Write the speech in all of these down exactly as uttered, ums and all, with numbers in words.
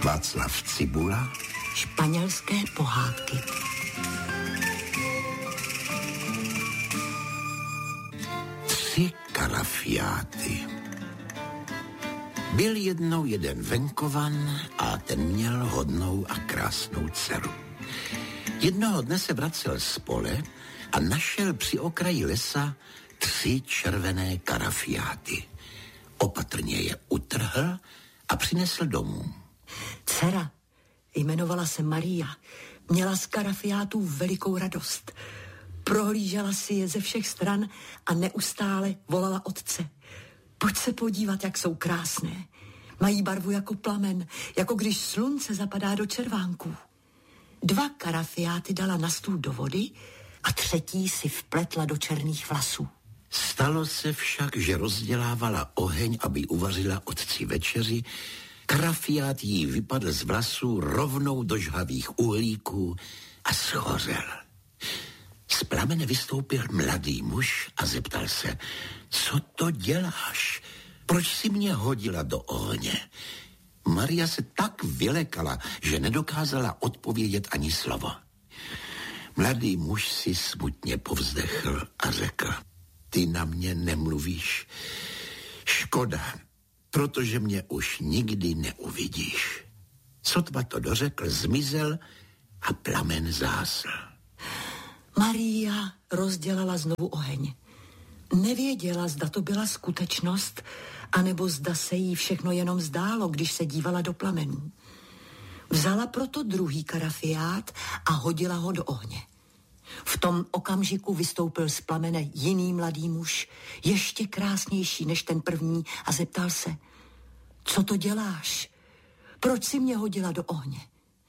Václav Cibula. Španělské pohádky. Tři karafiáty. Byl jednou jeden venkovan a ten měl hodnou a krásnou dceru. Jednoho dne se vracel z pole a našel při okraji lesa tři červené karafiáty. Opatrně je utrhl a přinesl domů. Dcera, jmenovala se Maria, měla z karafiátů velikou radost. Prohlížela si je ze všech stran a neustále volala otce. Pojď se podívat, jak jsou krásné. Mají barvu jako plamen, jako když slunce zapadá do červánků. Dva karafiáty dala na stůl do vody a třetí si vpletla do černých vlasů. Stalo se však, že rozdělávala oheň, aby uvařila otci večeři. Karafiát jí vypadl z vlasů rovnou do žhavých uhlíků a schořel. Z plamene vystoupil mladý muž a zeptal se, co to děláš? Proč si mě hodila do ohně? Maria se tak vylekala, že nedokázala odpovědět ani slovo. Mladý muž si smutně povzdechl a řekl, ty na mě nemluvíš. Škoda, protože mě už nikdy neuvidíš. Sotva to dořekl, zmizel a plamen zhasl. Maria rozdělala znovu oheň. Nevěděla, zda to byla skutečnost, anebo zda se jí všechno jenom zdálo, když se dívala do plamenů. Vzala proto druhý karafiát a hodila ho do ohně. V tom okamžiku vystoupil z plamene jiný mladý muž, ještě krásnější než ten první, a zeptal se, co to děláš? Proč si mě hodila do ohně?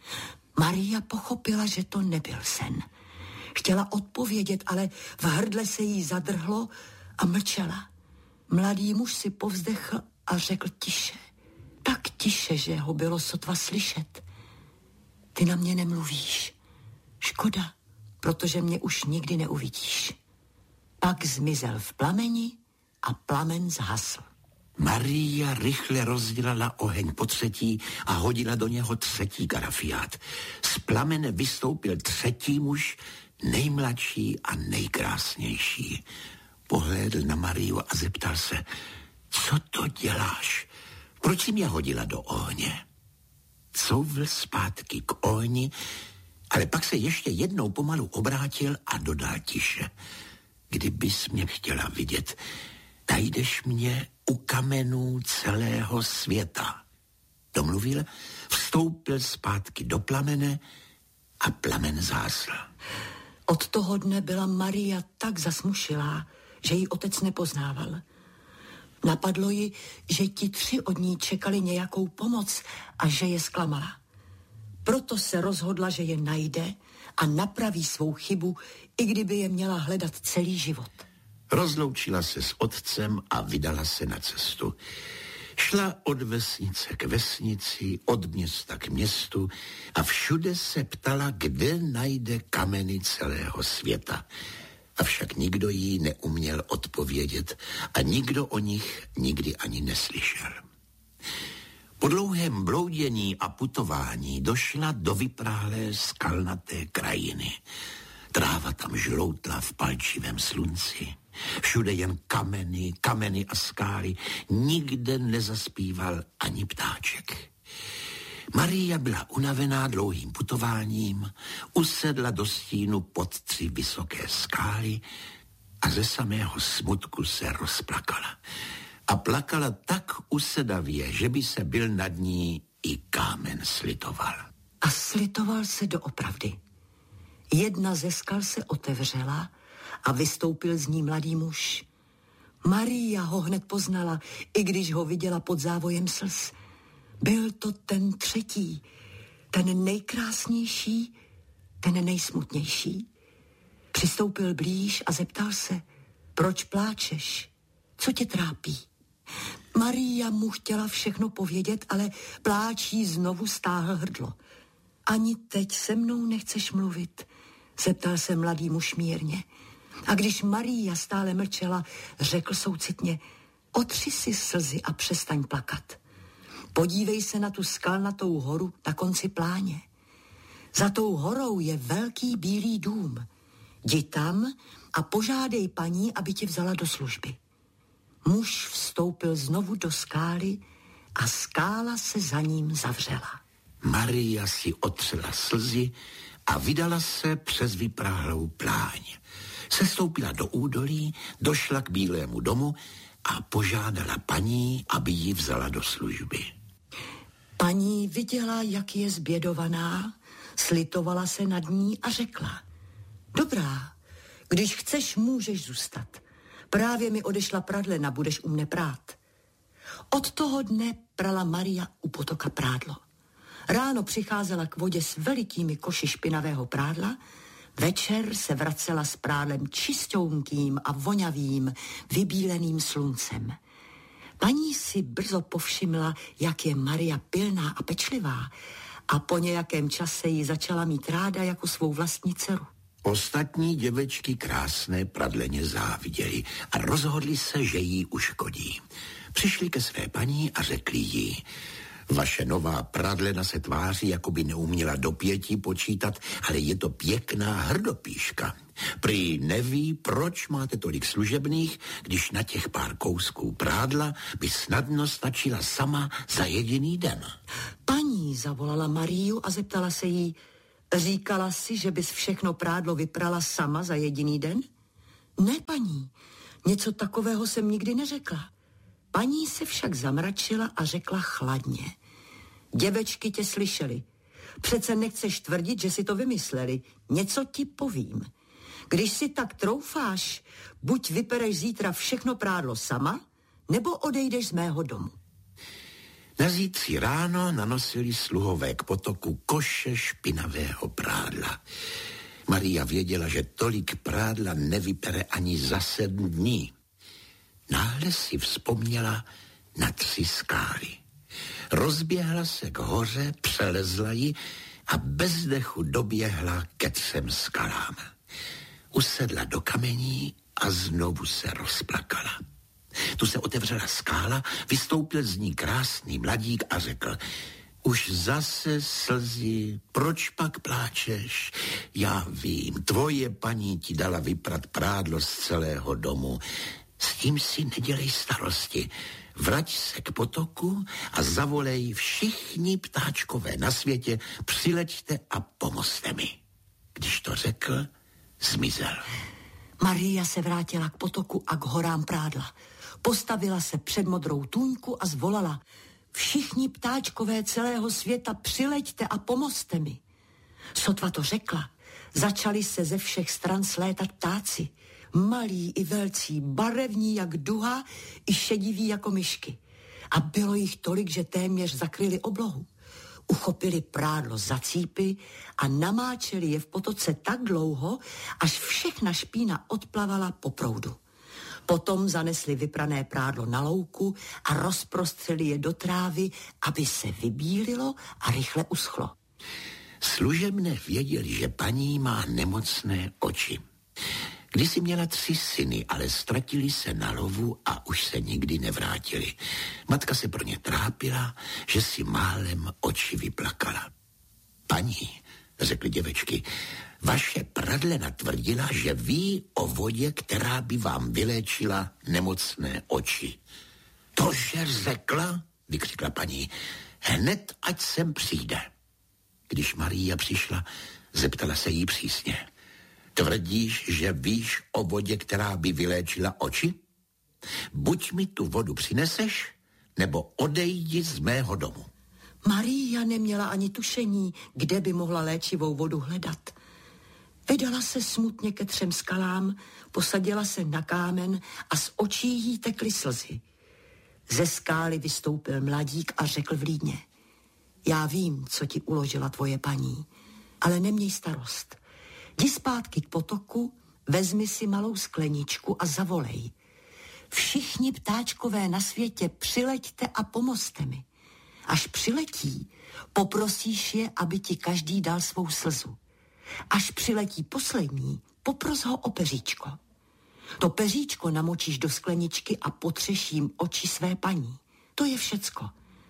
Maria pochopila, že to nebyl sen. Chtěla odpovědět, ale v hrdle se jí zadrhlo a mlčela. Mladý muž si povzdechl a řekl tiše. Tak tiše, že ho bylo sotva slyšet. Ty na mě nemluvíš. Škoda, protože mě už nikdy neuvidíš. Pak zmizel v plameni a plamen zhasl. Maria rychle rozdělala oheň po třetí a hodila do něho třetí karafiát. Z plamene vystoupil třetí muž, nejmladší a nejkrásnější. Pohlédl na Mariu a zeptal se, co to děláš? Proč jsi mě hodila do ohně? Couvl zpátky k ohni, ale pak se ještě jednou pomalu obrátil a dodal tiše. Kdybys mě chtěla vidět, najdeš mě u kamenů celého světa. Domluvil, vstoupil zpátky do plamene a plamen zhasl. Od toho dne byla Maria tak zasmušilá, že ji otec nepoznával. Napadlo ji, že ti tři od ní čekali nějakou pomoc a že je zklamala. Proto se rozhodla, že je najde a napraví svou chybu, i kdyby je měla hledat celý život. Rozloučila se s otcem a vydala se na cestu. Šla od vesnice k vesnici, od města k městu a všude se ptala, kde najde kameny celého světa. Avšak nikdo jí neuměl odpovědět a nikdo o nich nikdy ani neslyšel. Po dlouhém bloudění a putování došla do vyprahlé skalnaté krajiny. Tráva tam žloutla v palčivém slunci. Všude jen kameny, kameny a skály. Nikde nezaspíval ani ptáček. Maria byla unavená dlouhým putováním, usedla do stínu pod tři vysoké skály a ze samého smutku se rozplakala. A plakala tak usedavě, že by se byl nad ní i kámen slitoval. A slitoval se doopravdy. Jedna ze skal se otevřela a vystoupil z ní mladý muž. Maria ho hned poznala, i když ho viděla pod závojem slz. Byl to ten třetí, ten nejkrásnější, ten nejsmutnější. Přistoupil blíž a zeptal se, proč pláčeš, co tě trápí? Maria mu chtěla všechno povědět, ale pláč jí znovu stáhl hrdlo. Ani teď se mnou nechceš mluvit, zeptal se mladý muž mírně. A když Maria stále mlčela, řekl soucitně, otři si slzy a přestaň plakat. Podívej se na tu skalnatou horu na konci pláně. Za tou horou je velký bílý dům. Jdi tam a požádej paní, aby tě vzala do služby. Muž vstoupil znovu do skály a skála se za ním zavřela. Maria si otřela slzy a vydala se přes vypráhlou pláň. Sestoupila do údolí, došla k bílému domu a požádala paní, aby ji vzala do služby. Paní viděla, jak je zbědovaná, slitovala se nad ní a řekla: Dobrá, když chceš, můžeš zůstat. Právě mi odešla pradlena, budeš u mne prát. Od toho dne prala Maria u potoka prádlo. Ráno přicházela k vodě s velikými koši špinavého prádla, večer se vracela s prádlem čistounkým a vonavým, vybíleným sluncem. Paní si brzo povšimla, jak je Maria pilná a pečlivá, a po nějakém čase ji začala mít ráda jako svou vlastní dceru. Ostatní děvečky krásné pradleně záviděli a rozhodli se, že jí uškodí. Přišli ke své paní a řekli jí: Vaše nová pradlena se tváří, jako by neuměla do pěti počítat, ale je to pěkná hrdopíška. Prý neví, proč máte tolik služebných, když na těch pár kousků prádla by snadno stačila sama za jediný den. Paní zavolala Mariu a zeptala se jí: Říkala si, že bys všechno prádlo vyprala sama za jediný den? Ne, paní, něco takového jsem nikdy neřekla. Paní se však zamračila a řekla chladně: Děvečky tě slyšeli. Přece nechceš tvrdit, že si to vymysleli. Něco ti povím. Když si tak troufáš, buď vypereš zítra všechno prádlo sama, nebo odejdeš z mého domu. Na zítří ráno nanosili sluhové k potoku koše špinavého prádla. Maria věděla, že tolik prádla nevypere ani za sedm dní. Náhle si vzpomněla na tři skály. Rozběhla se k hoře, přelezla ji a bez dechu doběhla ke třem skalám. Usedla do kamení a znovu se rozplakala. Tu se otevřela skála, vystoupil z ní krásný mladík a řekl: Už zase slzy, proč pak pláčeš? Já vím, tvoje paní ti dala vyprat prádlo z celého domu. S tím si nedělej starosti. Vrať se k potoku a zavolej: Všichni ptáčkové na světě, přileďte a pomozte mi. Když to řekl, zmizel. Maria se vrátila k potoku a k horám prádla. Postavila se před modrou tůňku a zvolala: Všichni ptáčkové celého světa, přileďte a pomozte mi. Sotva to řekla, začali se ze všech stran slétat ptáci. Malí i velcí, barevní jak duha, i šediví jako myšky. A bylo jich tolik, že téměř zakryli oblohu. Uchopili prádlo za cípy a namáčeli je v potoce tak dlouho, až všechna špína odplavala po proudu. Potom zanesli vyprané prádlo na louku a rozprostřeli je do trávy, aby se vybílilo a rychle uschlo. Služebné věděli, že paní má nemocné oči. Kdysi měla tři syny, ale ztratili se na lovu a už se nikdy nevrátili. Matka se pro ně trápila, že si málem oči vyplakala. Paní, řekly děvečky, vaše pradlena tvrdila, že ví o vodě, která by vám vyléčila nemocné oči. Tože řekla, vykřikla paní, hned ať sem přijde. Když Maria přišla, zeptala se jí přísně. Tvrdíš, že víš o vodě, která by vyléčila oči? Buď mi tu vodu přineseš, nebo odejdi z mého domu. Maria neměla ani tušení, kde by mohla léčivou vodu hledat. Vydala se smutně ke třem skalám, posadila se na kámen a z očí jí tekly slzy. Ze skály vystoupil mladík a řekl vlídně. Já vím, co ti uložila tvoje paní, ale neměj starost. Jdi zpátky k potoku, vezmi si malou skleničku a zavolej. Všichni ptáčkové na světě, přileďte a pomozte mi. Až přiletí, poprosíš je, aby ti každý dal svou slzu. Až přiletí poslední, popros ho o peříčko. To peříčko namočíš do skleničky a potřeš jim oči své paní. To je všecko.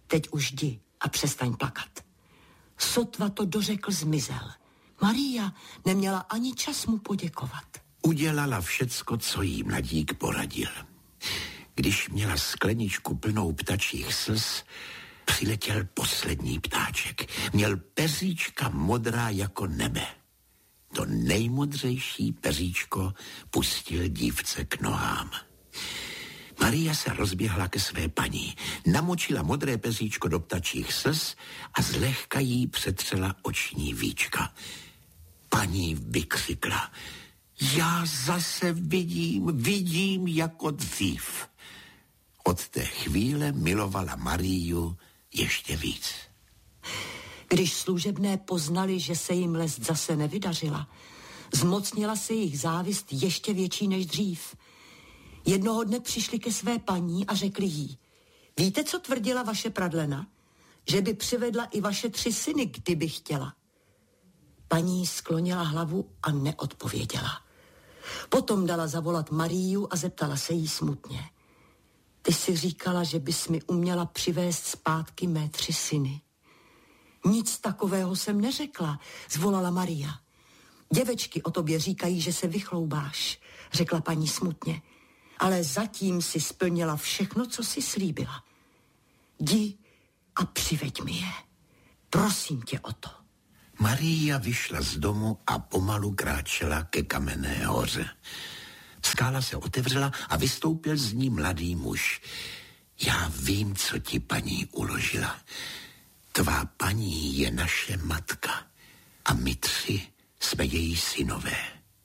Teď už jdi a přestaň plakat. Sotva to dořekl, zmizel. Maria neměla ani čas mu poděkovat. Udělala všecko, co jí mladík poradil. Když měla skleničku plnou ptačích slz, přiletěl poslední ptáček. Měl peříčka modrá jako nebe. To nejmodřejší peříčko pustil dívce k nohám. Maria se rozběhla ke své paní, namočila modré peříčko do ptačích slz a zlehka jí přetřela oční víčka. Paní vykřikla: já zase vidím, vidím jako dřív. Od té chvíle milovala Mariu ještě víc. Když služebné poznali, že se jim lest zase nevydařila, zmocnila se jich závist ještě větší než dřív. Jednoho dne přišli ke své paní a řekli jí: víte, co tvrdila vaše pradlena? Že by přivedla i vaše tři syny, kdyby chtěla. Paní sklonila hlavu a neodpověděla. Potom dala zavolat Mariu a zeptala se jí smutně: ty si říkala, že bys mi uměla přivést zpátky mé tři syny. Nic takového jsem neřekla, zvolala Maria. Děvečky o tobě říkají, že se vychloubáš, řekla paní smutně. Ale zatím si splnila všechno, co si slíbila. Jdi a přiveď mi je. Prosím tě o to. Maria vyšla z domu a pomalu kráčela ke Kamenné hoře. Skála se otevřela a vystoupil z ní mladý muž. Já vím, co ti paní uložila. Tvá paní je naše matka a my tři jsme její synové.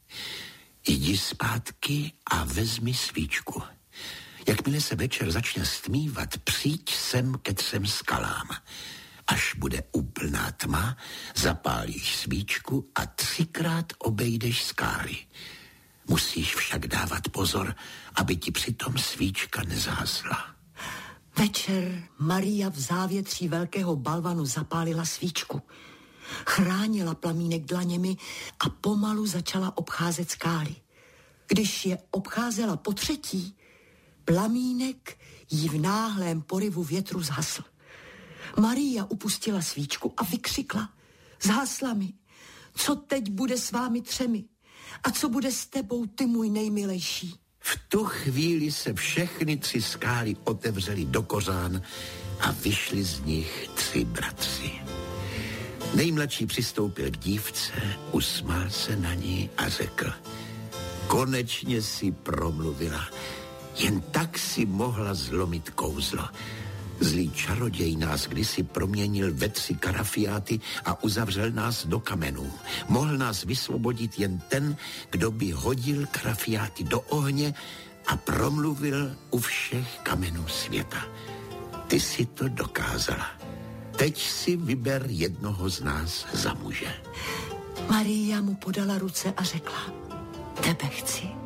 Jdi zpátky a vezmi svíčku. Jakmile se večer začne stmívat, přijď sem ke třem skalám. Až bude úplná tma, zapálíš svíčku a třikrát obejdeš skály. Musíš však dávat pozor, aby ti přitom svíčka nezahasla. Večer Maria v závětří velkého balvanu zapálila svíčku. Chránila plamínek dlaněmi a pomalu začala obcházet skály. Když je obcházela po třetí, plamínek jí v náhlém poryvu větru zhasl. Maria upustila svíčku a vykřikla: zhasla mi, co teď bude s vámi třemi? A co bude s tebou, ty můj nejmilejší? V tu chvíli se všechny tři skály otevřely do kořán a vyšli z nich tři bratři. Nejmladší přistoupil k dívce, usmál se na ní a řekl: konečně si promluvila, jen tak si mohla zlomit kouzlo. Zlý čaroděj nás kdysi proměnil ve tři karafiáty a uzavřel nás do kamenů. Mohl nás vysvobodit jen ten, kdo by hodil karafiáty do ohně a promluvil u všech kamenů světa. Ty si to dokázala. Teď si vyber jednoho z nás za muže. Maria mu podala ruce a řekla: tebe chci.